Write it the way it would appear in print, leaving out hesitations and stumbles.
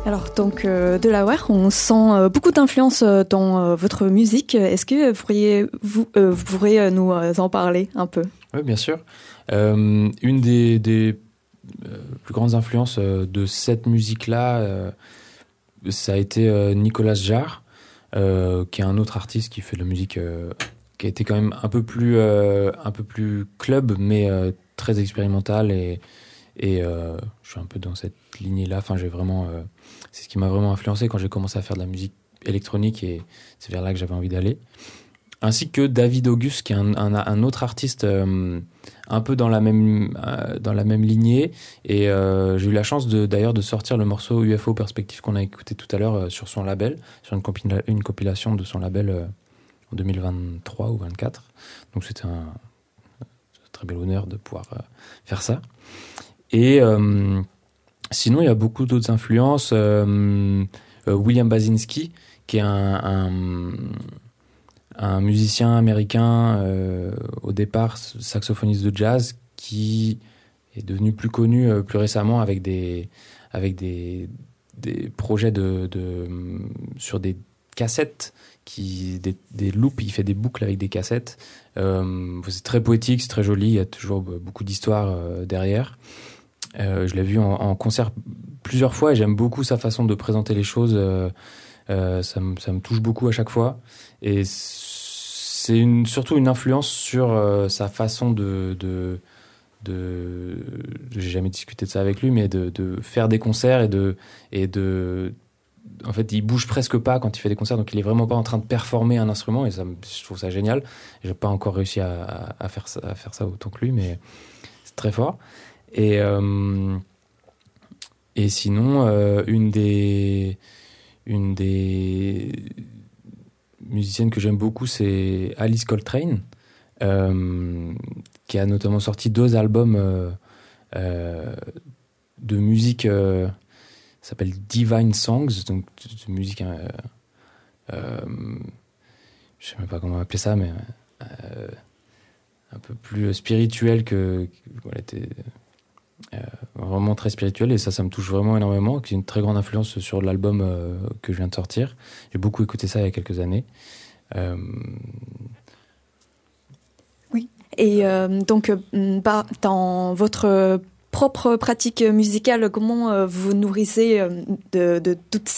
Alors, donc, Delaware, on sent beaucoup d'influence dans votre musique. Est-ce que vous pourriez nous en parler un peu? Oui, bien sûr. Une des plus grandes influences de cette musique-là, ça a été Nicolas Jarre, qui est un autre artiste qui fait de la musique qui a été quand même un peu plus club, mais très expérimental et je suis un peu dans cette lignée-là. Enfin, c'est ce qui m'a vraiment influencé quand j'ai commencé à faire de la musique électronique et c'est vers là que j'avais envie d'aller. Ainsi que David Auguste, qui est un autre artiste un peu dans la même lignée. Et j'ai eu la chance d'ailleurs de sortir le morceau UFO Perspective qu'on a écouté tout à l'heure sur son label, sur une compilation de son label en 2023 ou 2024. Donc c'était un très bel honneur de pouvoir faire ça. Et sinon, il y a beaucoup d'autres influences. William Basinski, qui est un musicien américain, au départ saxophoniste de jazz, qui est devenu plus connu plus récemment avec des projets sur des cassettes, des loops. Il fait des boucles avec des cassettes. C'est très poétique, c'est très joli, il y a toujours beaucoup d'histoires derrière. Je l'ai vu en concert plusieurs fois et j'aime beaucoup sa façon de présenter les choses. Ça me touche beaucoup à chaque fois. Et c'est surtout une influence sur sa façon j'ai jamais discuté de ça avec lui, mais de faire des concerts en fait, il bouge presque pas quand il fait des concerts, donc il est vraiment pas en train de performer un instrument, et je trouve ça génial. J'ai pas encore réussi à faire ça autant que lui, mais c'est très fort. Et sinon, une des musiciennes que j'aime beaucoup, c'est Alice Coltrane, qui a notamment sorti 2 albums de musique, ça s'appelle Divine Songs, donc de musique, je sais même pas comment appeler ça, mais un peu plus spirituelle voilà, vraiment très spirituelle, et ça me touche vraiment énormément, qui est une très grande influence sur l'album que je viens de sortir. J'ai beaucoup écouté ça il y a quelques années. Oui, et donc dans votre propre pratique musicale, comment vous nourrissez de toutes